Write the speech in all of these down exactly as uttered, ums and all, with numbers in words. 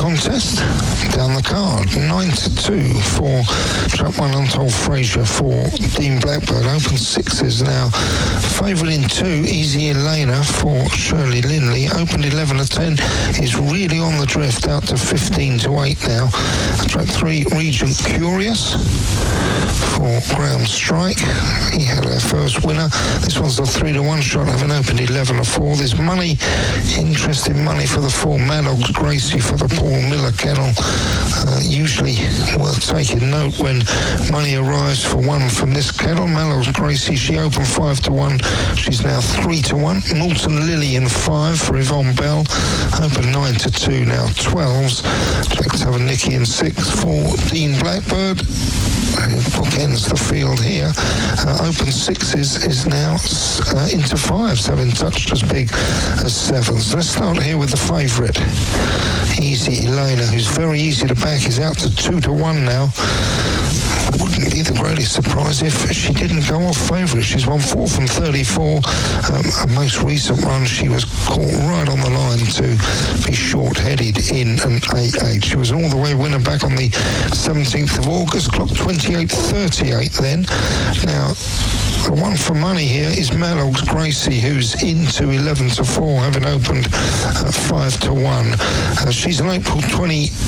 contest. Down the card, nine to two for Track One Untold Fraser for Dean Blackbird. Open sixes now. Favourite in two, Easy Elena for Shirley Linley. Opened eleven to ten, is really on the drift, out to fifteen to eight now. Track three, Regent Curious for Graham Strike. He had our first winner. This one's a three to one shot, having opened eleven to four. There's money, interesting money for the four, Maddox Gracie for the Paul Miller Kennel. Uh, usually worth taking note when money arrives for one from this kennel. Maddox Gracie, she opened five to one. She's now three to one. Milton Lily in five for Yvonne Bell. Opened nine to two, now twelves. Jack Tavern Nicky in six for Dean Blackbird. Bookends the field here. Uh, open sixes is now uh, into fives, having touched as big as sevens. Let's start here with the favourite, Easy Elena, who's very easy to back, is out to two to one now. Wouldn't be the greatest surprise if she didn't go off favourite. She's won four from thirty-four. Um, her most recent run, she was caught right on the line to be short-headed in an eight eight. She was an all-the-way winner back on the seventeenth of August, clock twenty-eight thirty-eight then. Now, the one for money here is Maddox Gracie, who's into eleven to four, having opened uh, five to one. Uh, she's an April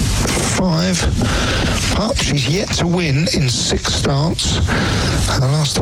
twenty-five pup. She's yet to win in six starts. Her last